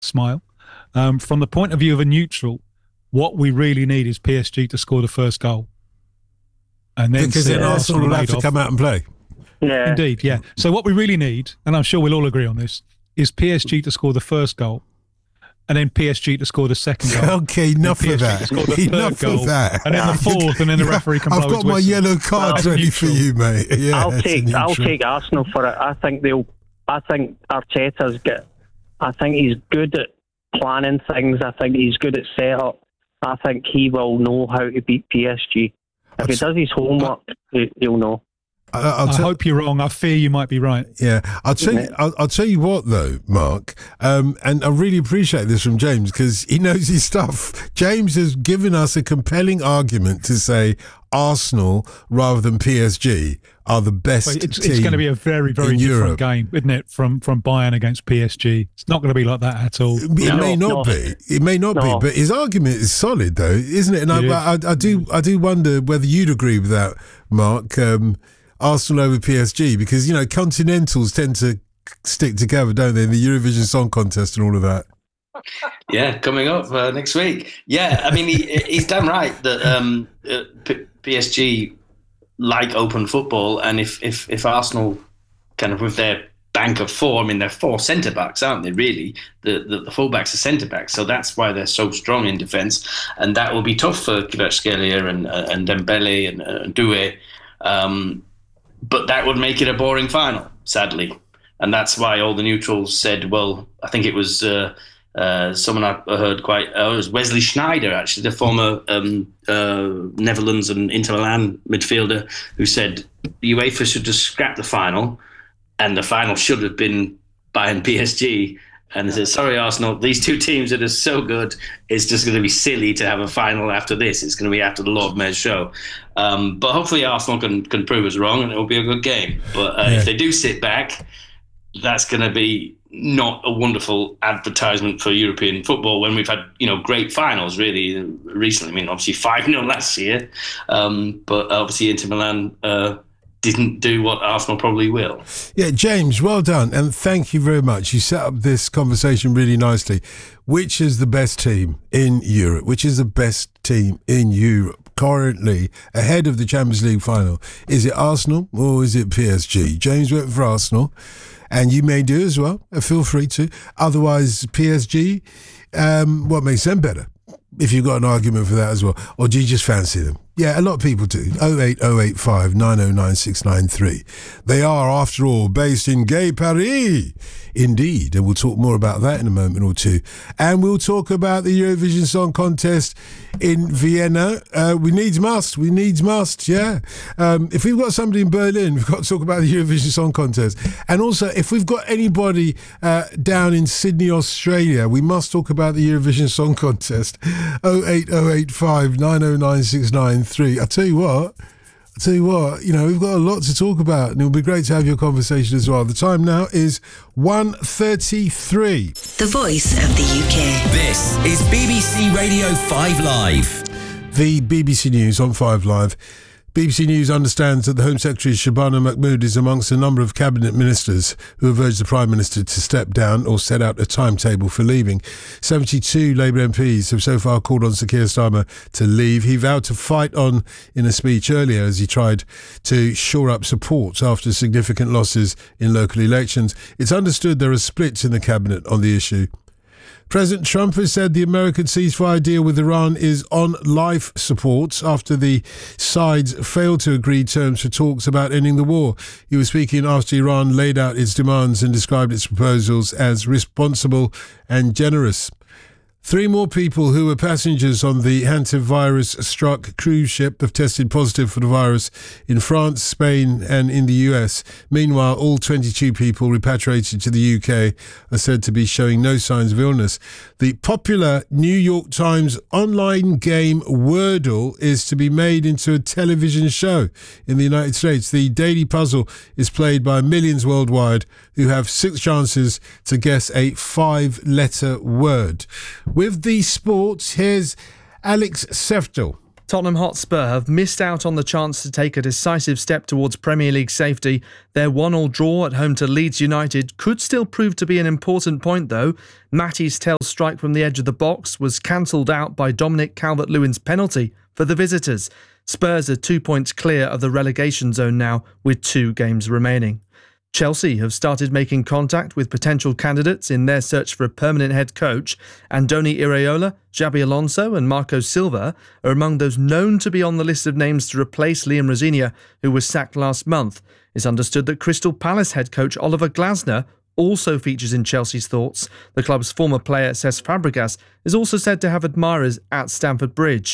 smile. From the point of view of a neutral, what we really need is PSG to score the first goal. And then because then Arsenal will have to come out and play. Yeah. Indeed, yeah. So what we really need, and I'm sure we'll all agree on this, is PSG to score the first goal, and then PSG to score the second goal. Okay, enough of that. To score the Enough third gool, of that. and then the fourth, and then the referee can blow I've his got my whistle. yellow cards ready for you, mate. Yeah, I'll take Arsenal for it. I think Arteta's I think he's good at planning things. I think he's good at setup. I think he will know how to beat PSG. If he does his homework, he'll know. I hope you're wrong. I fear you might be right. Yeah, I'll tell you what though, Mark, and I really appreciate this from James because he knows his stuff. James has given us a compelling argument to say Arsenal rather than PSG are the best team. It's going to be a very, very different game, isn't it? From Bayern against PSG, it's not going to be like that at all. It may not be. It may not be. But his argument is solid, though, isn't it? And I do wonder whether you'd agree with that, Mark. Arsenal over PSG, because continentals tend to stick together, don't they? In the Eurovision Song Contest and all of that. Yeah, coming up next week. Yeah, I mean he's damn right that PSG like open football, and if Arsenal kind of with their bank of four, I mean they're four centre backs, aren't they? Really, the fullbacks are centre backs, so that's why they're so strong in defence, and that will be tough for Kvaratskhelia and Dembele and Doué. But that would make it a boring final, sadly. And that's why all the neutrals said, well, I think it was someone I heard it was Wesley Sneijder, actually, the former Netherlands and Inter Milan midfielder, who said UEFA should just scrap the final, and the final should have been Bayern PSG. And they said, sorry, Arsenal, these two teams are just so good, it's just going to be silly to have a final after this. It's going to be after the Lord Mayor's show. But hopefully Arsenal can prove us wrong and it will be a good game. But if they do sit back, that's going to be not a wonderful advertisement for European football when we've had great finals really recently. I mean, obviously 5-0 last year, but obviously Inter Milan didn't do what Arsenal probably will. Yeah, James, well done. And thank you very much. You set up this conversation really nicely. Which is the best team in Europe? Which is the best team in Europe currently ahead of the Champions League final? Is it Arsenal or is it PSG? James went for Arsenal, and you may do as well. Feel free to. Otherwise, PSG, what makes them better? If you've got an argument for that as well. Or do you just fancy them? Yeah, a lot of people do. 08085 909 693. They are, after all, based in Gay Paris. Indeed. And we'll talk more about that in a moment or two. And we'll talk about the Eurovision Song Contest in Vienna. We needs must, yeah. If we've got somebody in Berlin, we've got to talk about the Eurovision Song Contest. And also, if we've got anybody down in Sydney, Australia, we must talk about the Eurovision Song Contest. 08085 909 693. I tell you what, we've got a lot to talk about, and it'll be great to have your conversation as well. The time now is 1:33. The voice of the UK. This is BBC Radio 5 Live. The BBC News on 5 Live. BBC News understands that the Home Secretary Shabana Mahmood is amongst a number of cabinet ministers who have urged the Prime Minister to step down or set out a timetable for leaving. 72 Labour MPs have so far called on Sir Keir Starmer to leave. He vowed to fight on in a speech earlier as he tried to shore up support after significant losses in local elections. It's understood there are splits in the cabinet on the issue. President Trump has said the American ceasefire deal with Iran is on life support after the sides failed to agree terms for talks about ending the war. He was speaking after Iran laid out its demands and described its proposals as responsible and generous. 3 more people who were passengers on the hantavirus-struck cruise ship have tested positive for the virus in France, Spain and in the US. Meanwhile, all 22 people repatriated to the UK are said to be showing no signs of illness. The popular New York Times online game Wordle is to be made into a television show in the United States. The daily puzzle is played by millions worldwide who have 6 chances to guess a 5-letter word. With the sports, here's Alex Seftel. Tottenham Hotspur have missed out on the chance to take a decisive step towards Premier League safety. Their 1-1 draw at home to Leeds United could still prove to be an important point, though. Matty's tail strike from the edge of the box was cancelled out by Dominic Calvert-Lewin's penalty for the visitors. Spurs are 2 points clear of the relegation zone now, with 2 games remaining. Chelsea have started making contact with potential candidates in their search for a permanent head coach. Andoni Iraola, Xabi Alonso and Marco Silva are among those known to be on the list of names to replace Liam Rosenior, who was sacked last month. It's understood that Crystal Palace head coach Oliver Glasner also features in Chelsea's thoughts. The club's former player Cesc Fabregas is also said to have admirers at Stamford Bridge.